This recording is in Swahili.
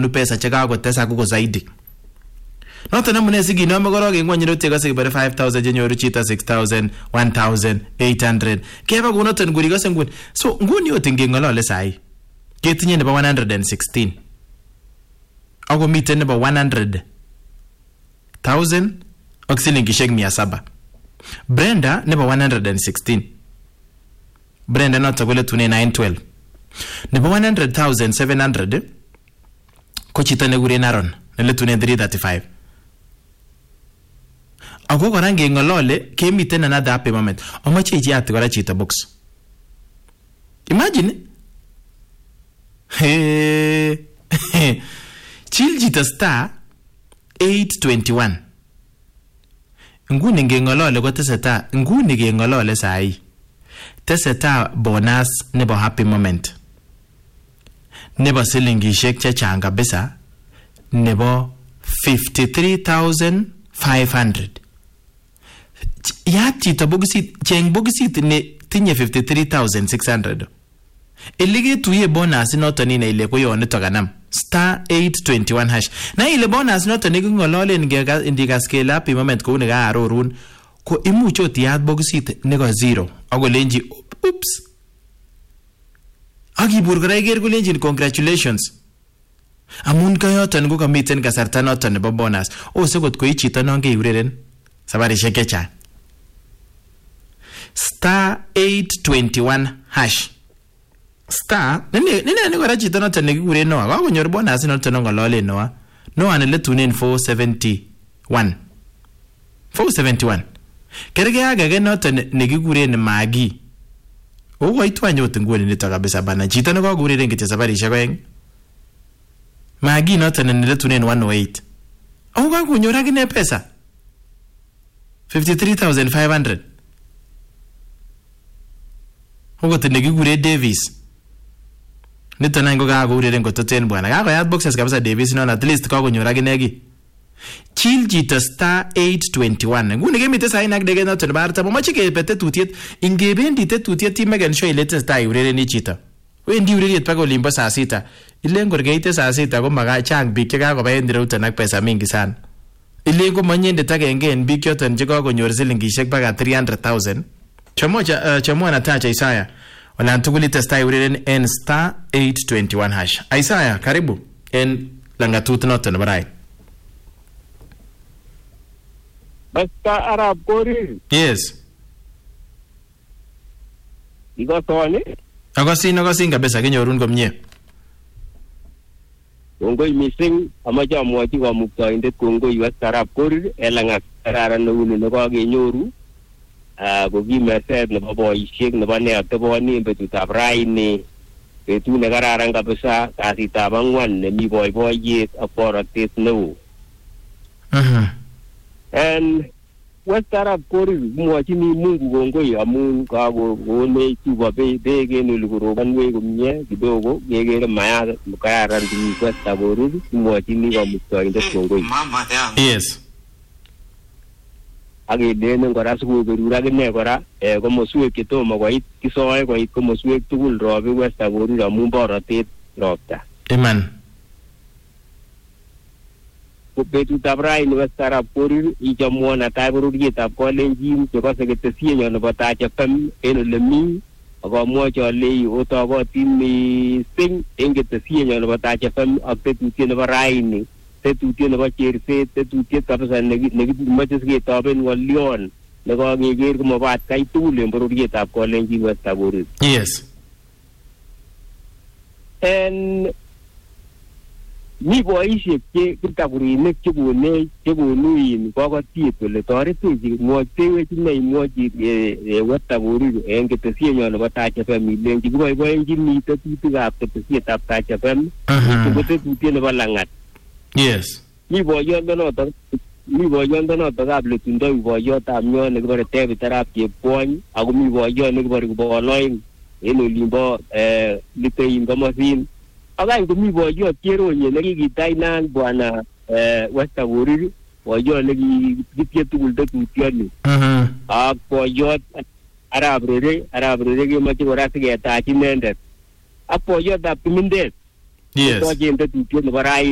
kobunu pesa chekakotesak ko zaidi. Noton amune sikinome korok eng ngwony rote kase kibare 5000 chenyoru chito 6000 1800 keba kunoton kuri kase nguni. So nguni ot ngengolole sai ketinye nebo 116 ako miten nebo 100,000 ak silingishek 700. Brenda nebo 116. Brenda noto kole tune 912. Nebo 100,700 ko chito nekure Aaron nele tune 335. Ako kora ngengolole kemiten another happy moment. Amache ichiyat kora chito box. Imagine. Chill chito star 821. Nguni ngengolole ko teseta, nguni ngengolole sai. Teseta bonus nebo happy moment. Nebo silingishek chechang kabisa nebo 53,500. Ya chito bogisit, cheng bogisit ne tinye 53,600. Ilege tuye bonus noton ina ile ko yon nito kanam star 821 hash. Na ile bonus noton ngingolole ndiga scale up moment ko ne ga arorun ko imuche otiyat bogisit ne ko 0 ako lenji oops. Akibur kora iger ko lenji congratulations. Amun kayoton ko kamiten kasarta noton nebo bonus. Ose kot ko ichito non keureren sabarishek chechang. Star 821 hash. Star nene kora chito noton nekikuren Noah kakonyor bonus noton ngolole Noah nele tunen 471 kerge age noton nekikuren Magi koitu anyot nguni nito kabisa bana chito nekakureren kityo sabarishek oeng Magi noton nele tunen 108 au kakonyor akine pesa 53,500 Ogot nekikure Davis nito nango kakureren kototen bwana kakoyat boxes kabisa Davis non at least kakonyor akine ki chill chito star 821 nguni kemite sain ak dege noton barta momache kebete tututiet ingebendi tetutiet timegen show ile testai urereni chito wendi ureriet paka olimbo saa 6 ile ngorgeite saa 6 ko maga chang bik chekakoba endirouton ak pesa mingi sana ile ko manyende tagengen bik yoton chekakonyor silingishek paka 300,000 chomo anatacha Isaya wala ntuguli testai ureren en star 821 hash. Isaya karibu en langatut noton barai. Basta Arab Kori. Yes. Igosoni? Agosin kabisa kenyorun komie. Kongoi mising amache amwochi kamuktaindet kongoi Basta Arab Kori elangat kararan neuni nekakenyoru. Ko kimeset nebo boisiek nebo ne ateboni betutab raini betut ne kararan kabisa kasitab angwan nemi boiboiyet ak borotet neo. En West Arab Kori mwochini Mungu kongoi amun kakonech chupa beek en oli korobanwech komie kidogo kekere mayat kararan biik West Arab Kori mwochini kamuktaindet kongoi. Yes. Akidenen kora sikoberur akine kora komoswek chetomo koit kisoe koit komoswek tugul robe West Arab Kori amun borotet ropta. Amen. Betutab raini West Arab Kori ichomwon netai bororietab Kalenjin chekose ketesienyon nebo Taach FM en ole mi akamwochi alei otokotin mising en ketesienyon nebo Taach FM ak tetutiet nebo raini tetutiet nebo cherset tetutiet kabisa nekimoche siketoben ng'olyon nekakeker komobo atkai tugul en bororietab Kalenjin West Arab Kori. Yes. En mi boisiek che kitakurinik chekonu in kokotiet kole toretech mwotewech ine imwochi West Arab Kori en ketesienyon nebo Taach FM ilenji kiboiboenjini tetutikab ketesietab Taach FM ko tetutiet nebo lang'at. Yes. Mi boyondonoto kab letundoi boyotab nyon nekibore David Arap Chepkwony ako mi boyot nekibore Kiboloeng en olimbo Litein komosin. Akany komi boyot Cheronye nekikitainan bwana West Arab Kori boyot nekikitye tugul tetutioni. Ak boyot Arap Rere kemoche kora siketach inendet. Ak boyotab Kimindet. Yes. Kochen tetutiet nebo rai